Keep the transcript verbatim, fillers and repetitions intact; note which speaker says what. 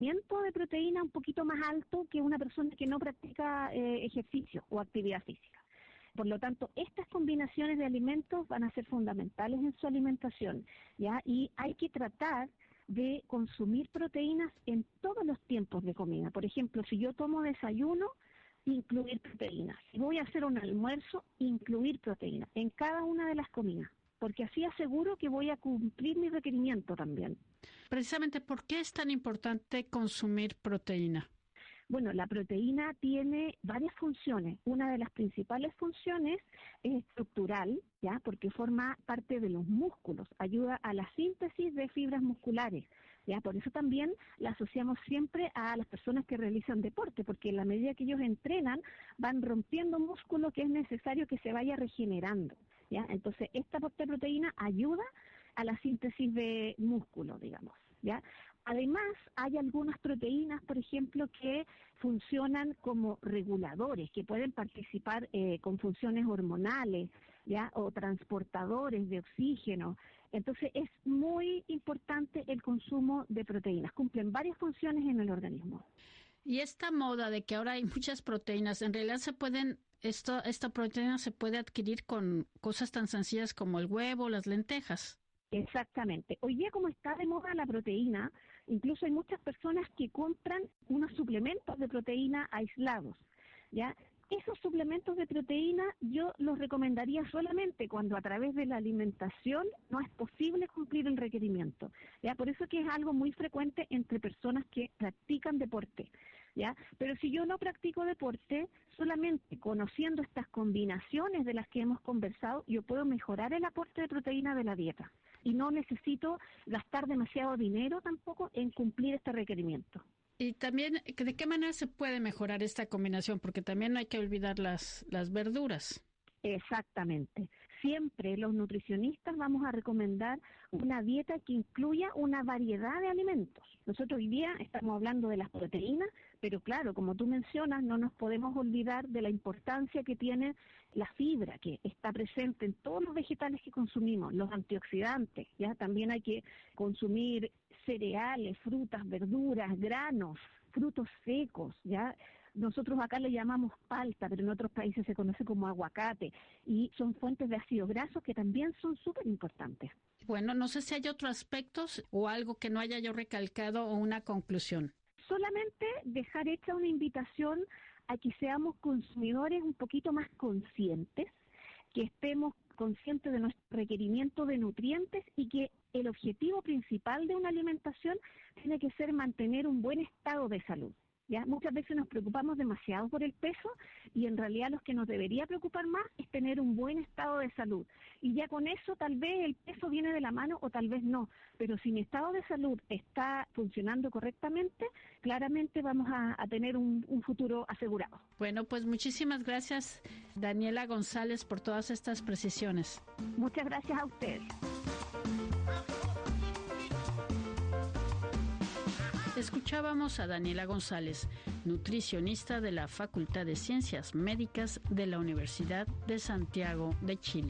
Speaker 1: requerimiento de proteína un poquito más alto que una persona que no practica eh, ejercicio o actividad física. Por lo tanto, estas combinaciones de alimentos van a ser fundamentales en su alimentación, ¿ya? Y hay que tratar de consumir proteínas en todos los tiempos de comida. Por ejemplo, si yo tomo desayuno, incluir proteínas. Si voy a hacer un almuerzo, incluir proteínas en cada una de las comidas, porque así aseguro que voy a cumplir mi requerimiento también.
Speaker 2: Precisamente, ¿por qué es tan importante consumir proteína?
Speaker 1: Bueno, la proteína tiene varias funciones. Una de las principales funciones es estructural, ¿ya? Porque forma parte de los músculos, ayuda a la síntesis de fibras musculares, ¿ya? Por eso también la asociamos siempre a las personas que realizan deporte, porque en la medida que ellos entrenan, van rompiendo músculo que es necesario que se vaya regenerando, ¿ya? Entonces, esta aporte de proteína ayuda a la síntesis de músculo, digamos, ¿ya? Además, hay algunas proteínas, por ejemplo, que funcionan como reguladores, que pueden participar eh, con funciones hormonales, ¿ya? O transportadores de oxígeno. Entonces, es muy importante el consumo de proteínas. Cumplen varias funciones en el organismo.
Speaker 2: Y esta moda de que ahora hay muchas proteínas, en realidad se pueden, esto, esta proteína se puede adquirir con cosas tan sencillas como el huevo, las lentejas.
Speaker 1: Exactamente. Hoy día, como está de moda la proteína, incluso hay muchas personas que compran unos suplementos de proteína aislados, ¿ya? Esos suplementos de proteína yo los recomendaría solamente cuando a través de la alimentación no es posible cumplir el requerimiento, ¿ya? Por eso que es algo muy frecuente entre personas que practican deporte, ¿ya? Pero si yo no practico deporte, solamente conociendo estas combinaciones de las que hemos conversado, yo puedo mejorar el aporte de proteína de la dieta. Y no necesito gastar demasiado dinero tampoco en cumplir este requerimiento.
Speaker 2: Y también, ¿de qué manera se puede mejorar esta combinación? Porque también no hay que olvidar las, las verduras.
Speaker 1: Exactamente. Siempre los nutricionistas vamos a recomendar una dieta que incluya una variedad de alimentos. Nosotros hoy día estamos hablando de las proteínas, pero claro, como tú mencionas, no nos podemos olvidar de la importancia que tiene la fibra, que está presente en todos los vegetales que consumimos, los antioxidantes, ya también hay que consumir cereales, frutas, verduras, granos, frutos secos, ya. Nosotros acá le llamamos palta, pero en otros países se conoce como aguacate, y son fuentes de ácidos grasos que también son súper importantes.
Speaker 2: Bueno, no sé si hay otros aspectos o algo que no haya yo recalcado o una conclusión.
Speaker 1: Solamente dejar hecha una invitación a que seamos consumidores un poquito más conscientes, que estemos conscientes de nuestro requerimiento de nutrientes y que el objetivo principal de una alimentación tiene que ser mantener un buen estado de salud. ¿Ya? Muchas veces nos preocupamos demasiado por el peso y en realidad lo que nos debería preocupar más es tener un buen estado de salud. Y ya con eso tal vez el peso viene de la mano o tal vez no, pero si mi estado de salud está funcionando correctamente, claramente vamos a, a tener un, un futuro asegurado.
Speaker 2: Bueno, pues muchísimas gracias, Daniela González, por todas estas precisiones.
Speaker 1: Muchas gracias a ustedes.
Speaker 2: Escuchábamos a Daniela González, nutricionista de la Facultad de Ciencias Médicas de la Universidad de Santiago de Chile.